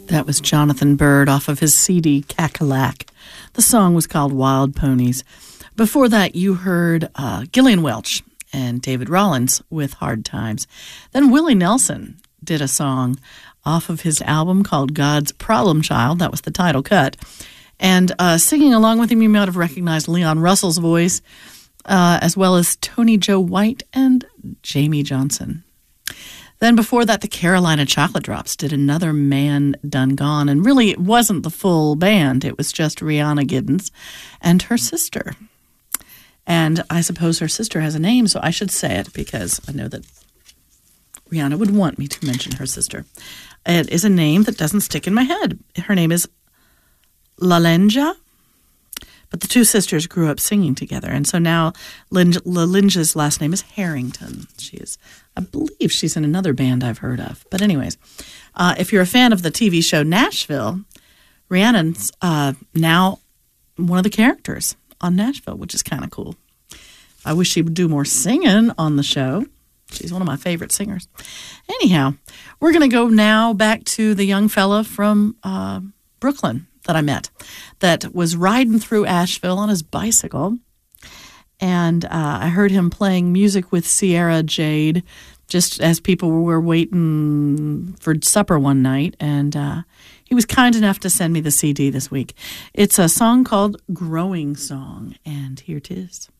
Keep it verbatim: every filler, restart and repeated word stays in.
That was Jonathan Bird off of his C D Cackalack. The song was called Wild Ponies. Before that, you heard uh, Gillian Welch and David Rollins with Hard Times. Then Willie Nelson did a song off of his album called God's Problem Child. That was the title cut. And uh, singing along with him, you might have recognized Leon Russell's voice, uh, as well as Tony Joe White and Jamie Johnson. Then before that, the Carolina Chocolate Drops did another Man Done Gone. And really, it wasn't the full band. It was just Rihanna Giddens and her sister. And I suppose her sister has a name, so I should say it because I know that Rihanna would want me to mention her sister. It is a name that doesn't stick in my head. Her name is Lalenja. But the two sisters grew up singing together. And so now Lalenja's last name is Harrington. She is, I believe she's in another band I've heard of. But anyways, uh, if you're a fan of the T V show Nashville, Rihanna's uh, now one of the characters on Nashville, which is kind of cool. I wish she would do more singing on the show. She's one of my favorite singers. Anyhow, we're going to go now back to the young fella from uh, Brooklyn that I met that was riding through Asheville on his bicycle. And uh, I heard him playing music with Sierra Jade just as people were waiting for supper one night. And uh, he was kind enough to send me the C D this week. It's a song called Growing Song, and here it is.